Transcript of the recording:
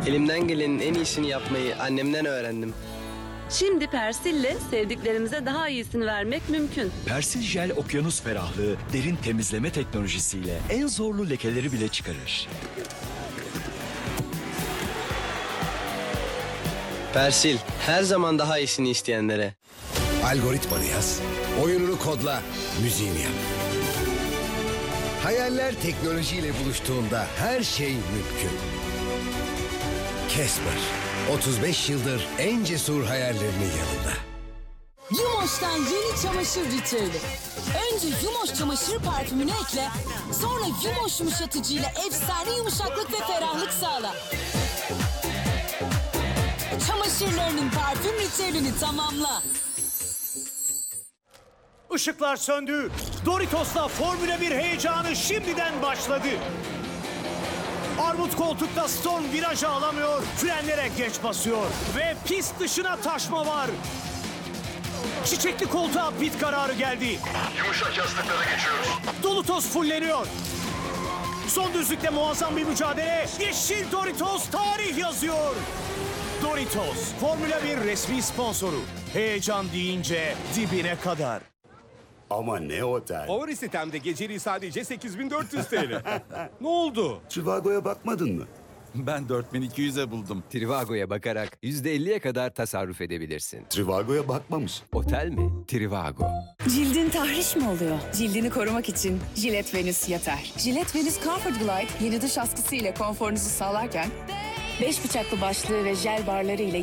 Elimden gelenin en iyisini yapmayı annemden öğrendim. Şimdi Persil'le sevdiklerimize daha iyisini vermek mümkün. Persil Jel okyanus ferahlığı derin temizleme teknolojisiyle en zorlu lekeleri bile çıkarır. Persil, her zaman daha iyisini isteyenlere. Algoritmanı yaz, oyununu kodla, müziğini yap. Hayaller teknolojiyle buluştuğunda her şey mümkün. Casper, 35 yıldır en cesur hayallerinin yanında. Yumoş'tan yeni çamaşır ritüeli. Önce Yumoş çamaşır parfümünü ekle, sonra Yumoş yumuşatıcıyla efsane yumuşaklık ve ferahlık sağla. Çamaşırlarının parfüm ritüelini tamamla. Işıklar söndü. Doritos'la Formula 1 heyecanı şimdiden başladı. Armut koltukta Storm virajı alamıyor, frenlere geç basıyor ve pist dışına taşma var. Çiçekli koltuğa pit kararı geldi. Yumuşak yastıklara geçiyoruz. Dolu toz fulleniyor. Son düzlükte muazzam bir mücadele. Yeşil Doritos tarih yazıyor. Doritos, Formula 1 resmi sponsoru. Heyecan deyince dibine kadar. Ama ne otel. Favori sitemde geceliği sadece 8.400 TL. Ne oldu? Trivago'ya bakmadın mı? Ben 4200'e buldum. Trivago'ya bakarak %50'ye kadar tasarruf edebilirsin. Trivago'ya bakmamış. Otel mi? Trivago. Cildin tahriş mi oluyor? Cildini korumak için Gillette Venus yeter. Gillette Venus Comfort Glide yeni dış askısı ile konforunuzu sağlarken 5 bıçaklı başlığı ve jel barları ile